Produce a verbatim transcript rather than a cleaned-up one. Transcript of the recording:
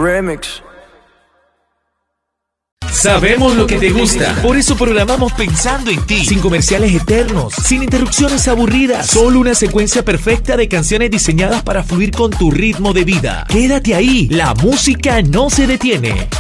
remix. Sabemos lo que te gusta, por eso programamos pensando en ti. Sin comerciales eternos, sin interrupciones aburridas, solo una secuencia perfecta de canciones diseñadas para fluir con tu ritmo de vida. Quédate ahí, la música no se detiene.